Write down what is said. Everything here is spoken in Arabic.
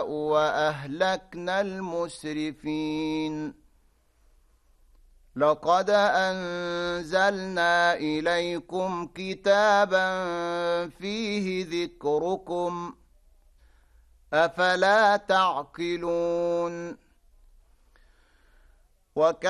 وأهلكنا المسرفين لقد أنزلنا إليكم كتابا فيه ذكركم أفلا تعقلون